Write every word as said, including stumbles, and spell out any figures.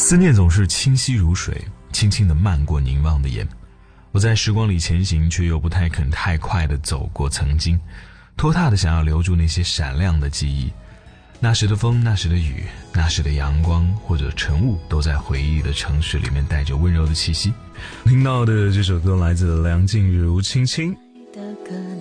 思念总是清晰如水，轻轻地漫过凝望的眼。我在时光里前行，却又不太肯太快地走过曾经，拖沓地想要留住那些闪亮的记忆。那时的风，那时的雨，那时的阳光或者晨雾，都在回忆的城市里面带着温柔的气息。听到的这首歌来自梁静茹《青青》。